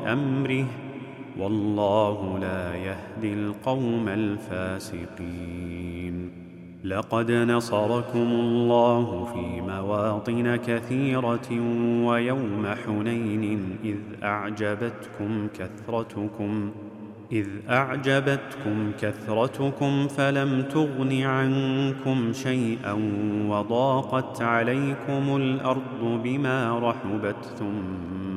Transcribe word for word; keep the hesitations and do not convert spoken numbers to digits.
بأمره، والله لا يهدي القوم الفاسقين. لقد نصركم الله في مواطن كثيرة ويوم حنين إذ أعجبتكم كثرتكم إذ أعجبتكم كثرتكم فلم تغن عنكم شيئا وضاقت عليكم الأرض بما رحبت ثم